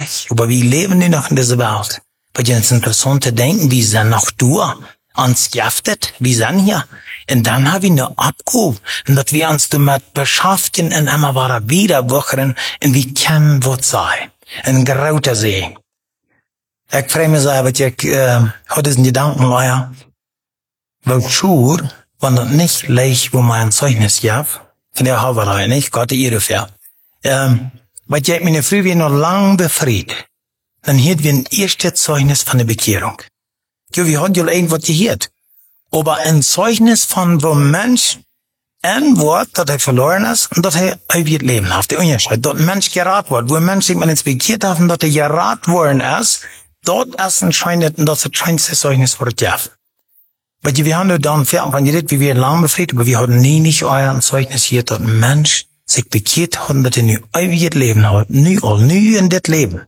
Reich. Aber wir leben nur noch in dieser Welt. Weil es ist interessant zu denken, wie sind noch da, uns giftet, wie sind hier. Und dann haben wir noch abgehoben, und dass wir uns damit beschäftigen und immer wieder wachern, und wie kann was sein. Ein großer See. Ich frage mich so, was ich hatte diesen Gedanken, ja, wozu, wenn das nicht leicht, wo man ein Zeugnis gab, von der Haverei nicht, Gott die Ehre für. Weil ich meine früh wie noch lang befreit. Dann hielt wir ein erstes Zeugnis von der Bekehrung. Ja, wir haben ja irgendwas gehört. Aber ein Zeugnis von wo ein Mensch ein Wort, das er verloren ist, und dass er ewig Leben hat. Der Unterschied, dort ein Mensch geraten wird, wo ein Mensch sich mal ins bekehrt hat, und dass er geraten worden ist, dort ist anscheinend, und das ist das schönste Zeugnis für das. Weil wir haben nur dann viel angefangen geredet, wie wir lang befreit, aber wir haben nie nicht euer Zeugnis hier, dass ein Mensch sich bekehrt hat, und dass er nie ewig Leben hat. Nie in das Leben.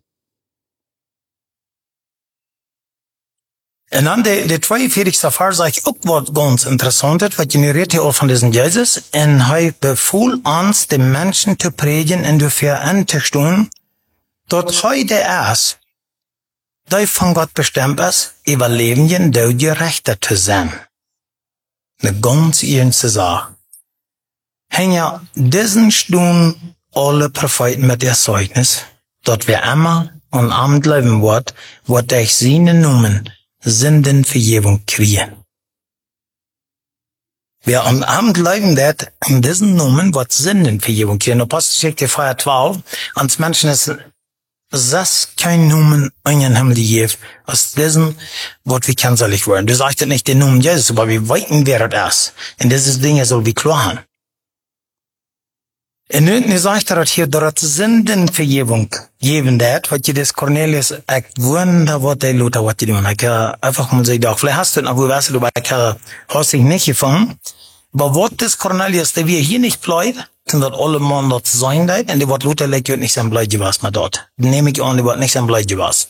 Und dann der 42. Vers sagt auch was ganz Interessantes, was generiert hier auch von diesem Jesus. Und er befohl uns, den Menschen zu predigen und dafür anzustehen, dass heute ist, der von Gott bestimmt ist, überlebenden, der Gerechter zu sein. Eine ganz ernste Sache. Hängen ja diesen Stunden alle Propheten mit der Zeugnis, dass wir immer und am leben wird, durch seine Namen Sündenvergebung kriegen. Wir am Abend leben wird in diesen Namen wird Sündenvergebung kriegen. Apostelgeschichte 4,12, ans Menschen ist das kein Namen in den Himmel gegeben, aus diesem Wort wir kennzeichnet werden. Du sagst nicht den Namen Jesus, aber wir weiten, wer das ist. Und dieses Ding soll wir klar haben. Und nun sagt er hier, dass Sündenvergebung geben wird, was das Cornelius echt wunder, was der Luther, was die tun. Ich einfach mal sagen, vielleicht hast du noch, wo weißt du, ich hast dich nicht gefangen. Aber was das Cornelius, der wir hier nicht bleibt, sind dort alle Mann dort sein dort, und die wird Luther legt nicht sein Bleibt was mehr dort. Nehme ich an, die wird nicht sein Bleibt was.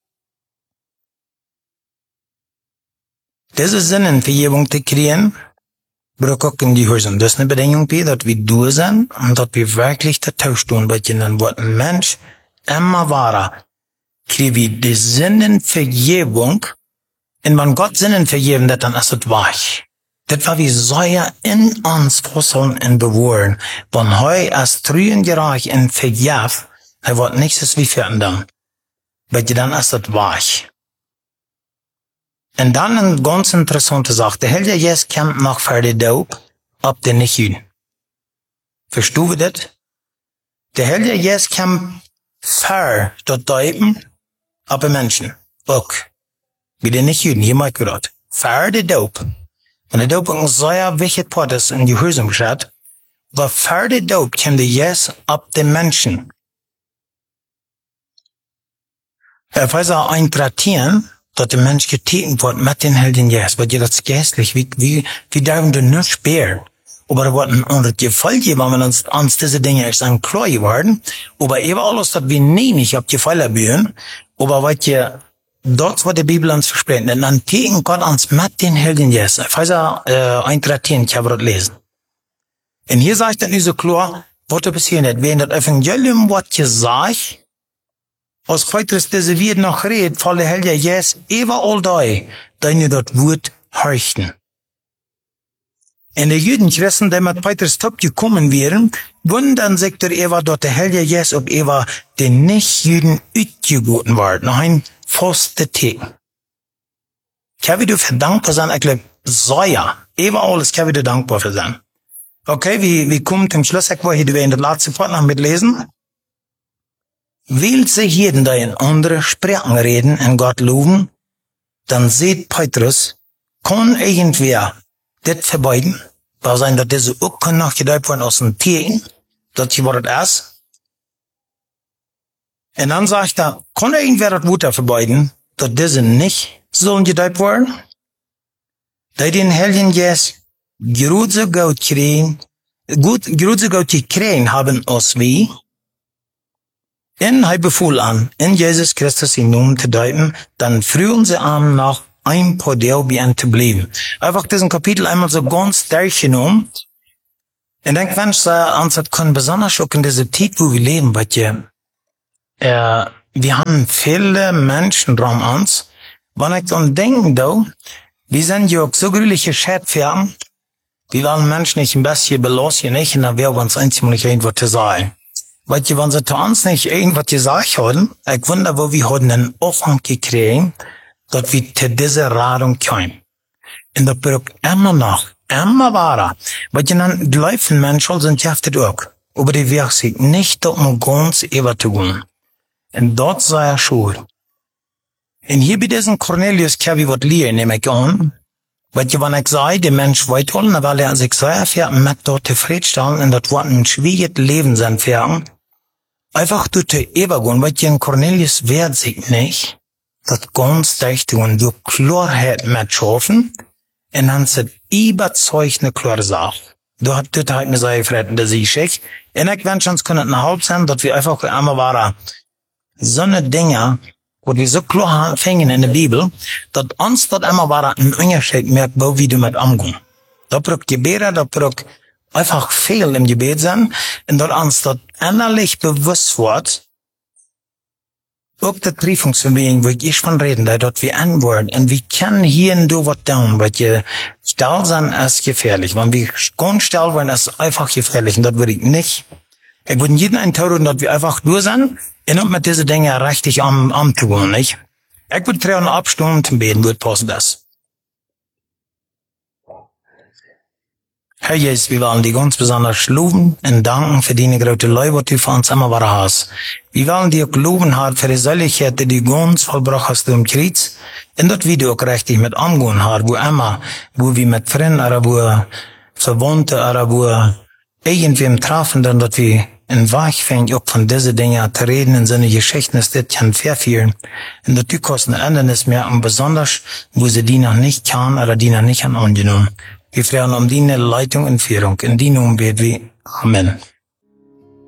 Diese Sündenvergebung zu kriegen, gucken die Häuser. Das ist eine Bedingung, dass wir durch sind und dass wir wirklich der Tausch tun, weil dann wird ein Mensch immer wahrer. Kriegen wir die Sündenvergebung, und wenn Gott Sünden vergeben hat, dann ist es wahr. Das war wie Säuer in uns fusseln und bewahren. Wenn heu als trühen gereich und vergab, dann wird nichts wie verändern. Weil dann ist es wahr. Und dann eine ganz interessante Sache. Der Heilige Geist kommt noch für die Doop, ab den Nicht-Juden. Verstehst du das? Der Heilige Geist kommt für das Doopen, ab den Menschen. Auch. Wie den Nicht-Juden, hier mal gehört. Für die Doop. Und der Doop ist ein sehr wichtiger Part, das in die Hüsung steht. Aber für die Doop kommt der Geist ab den Menschen. Er weiß auch eintretieren, dass der Mensch getätigt wird mit den Heiligen Geist, weil das geistlich, wie dürfen wir nicht sperren. Aber da wird ein anderes Gefall geben, wenn uns diese Dinge erst an klar geworden. Aber eben alles, dass wir nicht auf Gefall erhöhen, aber was ihr, dort, was die Bibel uns verspricht, und dann tätigen Gott uns mit den Heiligen Geist. Ich weiß auch, eintretieren, ich habe das lesen. Und hier sagt dann so klar, was da passiert hat. Wenn das Evangelium wird gesagt, als Petrus diese Wort noch redet, voll der Heilige Geist überall da, deine dort Wort horchten. Und die Juden Christen, die mit Petrus top gekommen wären, wundern sich dort der Heilige Geist, ob den Nicht-Juden utgeboten war, noch ein faste Tag. Ich habe dir dankbar sein, ich glaube, Säuer, überall ist ich dir dankbar für sein. Okay, wie kommt zum Schluss, ich wollte hier in der letzten Part noch mitlesen. Will sich jeden, der in andere Sprachen reden und Gott loben, dann sieht Petrus, kann irgendwer das verbeiden, weil sein, dass diese auch kann noch gedeutet werden aus den Tieren, dass sie was das ist. Und dann sagt er, kann irgendwer das Wutter verbeiden, dass diese nicht sollen gedeutet werden? Da den Heiligen Geist große Gott gekriegt haben aus wie, und er befohl an, in Jesus Christus in Namen zu deuten, dann frühen sie an, nach ein paar Derby zu bleiben. Einfach diesen Kapitel einmal so ganz durchgenommen. Und dann, wenn ich uns das kann besonders auch in dieser Zeit, wo wir leben, weil wir haben viele Menschen dran uns, wenn ich dann denke, da, wir sind ja auch so gründliche Schädfern, wir wollen Menschen nicht ein bisschen belassen, nicht, und dann wäre uns einzig irgendwas zu sagen. Weil wenn sie zu uns nicht irgendwas gesagt haben, ich wundere, wo wir haben einen Aufwand gekriegt, dass wir zu dieser Radung kommen. Und das braucht immer wahrer. Weil dann gleichen Menschen sind jaftet auch. Aber die Weg sich nicht dort mal ganz über zu gehen. Und dort sei er schuld. Und hier bei diesem Cornelius Kerby wird lehren, nehme ich an. Weil wenn ich sage, der Mensch weit holen, weil er sich sehr viel mit dort zufriedenstellen und das wird ein schwieriges Leben sein für einfach durch die übergehen, weil ein Cornelius wehrt sich nicht, das ganz dicht und durch Klarheit mit schaffen, und dann sind überzeugende klare Sache. Du hast das halt mir sehr gefreut, dass ich und ich wünsche uns können ein Haupt sein, dass wir einfach einmal waren, so eine Dinge, wo wir so klar fängen in der Bibel, dass uns dort einmal waren, ein Unterschied merkt, wo wir damit umgehen. Da braucht Gebete, da braucht einfach viel im Gebet sein, und dort uns dort innerlich bewusst wird, auch die Prüfungsverwehung, wo ich von reden, da dort wir antworten, und wir können hier und da was tun, weil je still sein ist gefährlich. Wenn wir ganz still werden, ist einfach gefährlich, und das würde ich nicht. Ich würde jeden eintauchen, dass wir einfach nur sind, und mit diesen Dingen richtig am zu gehen, nicht? Ich würde 3,5 Stunden zum Beten, würde passen das. Herr Jesus, wir wollen dich ganz besonders loben und danken für deine große Liebe, die du für uns immer war hast. Wir wollen dich auch loben, Herr, für die Seligkeit, die du ganz vollbracht hast im Kreuz. Und dort, wie du auch richtig mit umgehen, Herr, wo wir mit Freunden, oder wo Verwandte, oder wo irgendwem treffen, dann dort wir in Weg fängt, auch von diesen Dingen zu reden, in seine Geschichten, ist das kann verfehlen. Und dort, die kosten Ändernis merken, besonders, wo sie die noch nicht kann, oder die noch nicht angenommen. Wir fragen um deine Leitung und Führung. In die Namen beten wir. Amen.